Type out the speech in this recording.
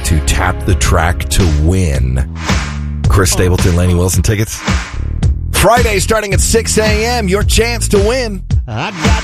to Tap the Track to win Chris Stapleton, Lainey Wilson tickets. Friday starting at 6 a.m., your chance to win. I got